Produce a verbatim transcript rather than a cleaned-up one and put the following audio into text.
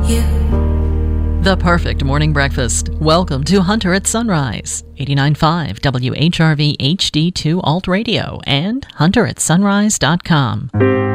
you. The perfect morning breakfast. Welcome to Hunter at Sunrise, eighty-nine point five W H R V H D two Alt Radio and hunter at sunrise dot com.